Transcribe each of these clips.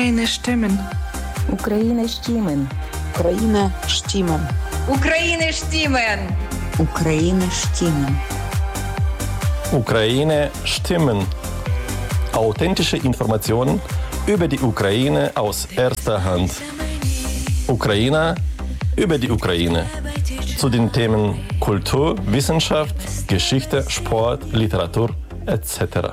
Ukraine Stimmen. Ukraine Stimmen. Ukraine Stimmen. Ukraine Stimmen. Ukraine Stimmen. Ukraine Stimmen. Authentische Informationen über die Ukraine aus erster Hand. Ukrainer über die Ukraine. Zu den Themen Kultur, Wissenschaft, Geschichte, Sport, Literatur etc.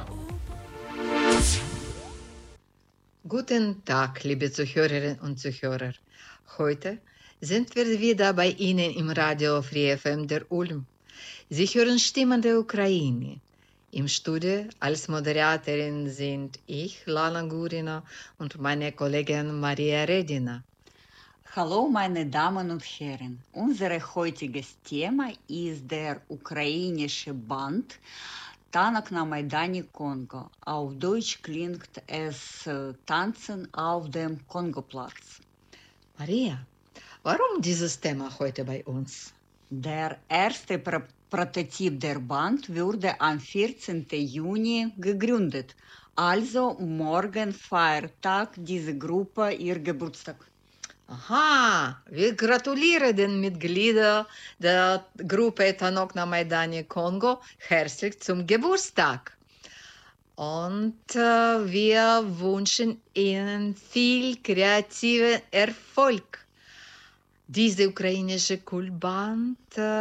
Guten Tag, liebe Zuhörerinnen und Zuhörer. Heute sind wir wieder bei Ihnen im Radio Free FM der Ulm. Sie hören Stimmen der Ukraine. Im Studio als Moderatorin sind ich, Lana Gurina, und meine Kollegin Maria Redina. Hallo, meine Damen und Herren. Unser heutiges Thema ist der ukrainische Band Tanak na Maidani Kongo. Auf Deutsch klingt es Tanzen auf dem Kongoplatz. Maria, warum dieses Thema heute bei uns? Der erste Prototyp der Band wurde am 14. Juni gegründet. Also morgen Feiertag diese Gruppe ihr Geburtstag. Aha, wir gratulieren den Mitgliedern der Gruppe Tanok na Maidani Kongo herzlich zum Geburtstag. Und wir wünschen Ihnen viel kreativen Erfolg. Diese ukrainische Kultband,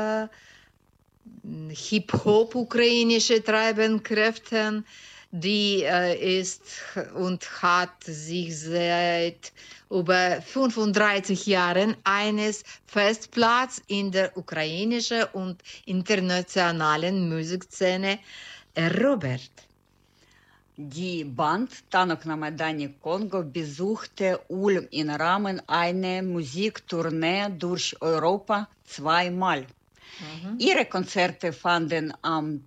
Hip-Hop-ukrainische Treibenkräfte, die ist und hat sich seit über 35 Jahren eines Festplatz in der ukrainischen und internationalen Musikszene erobert. Die Band Tanok na Maidani Kongo besuchte Ulm im Rahmen einer Musiktournee durch Europa zweimal. Ihre Konzerte fanden am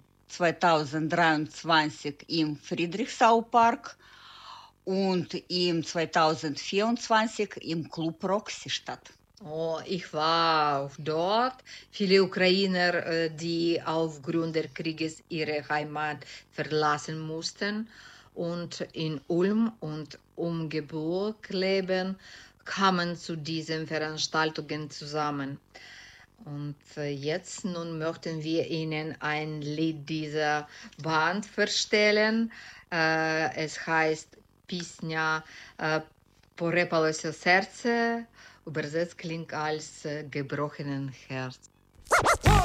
2023 im Friedrichsau-Park und im 2024 im Club Roxy statt. Oh, ich war auch dort. Viele Ukrainer, die aufgrund des Krieges ihre Heimat verlassen mussten und in Ulm und Umgebung leben, kamen zu diesen Veranstaltungen zusammen. Und jetzt nun möchten wir Ihnen ein Lied dieser Band vorstellen. Es heißt Пісня «Порепалося серце», übersetzt klingt als gebrochenen Herz.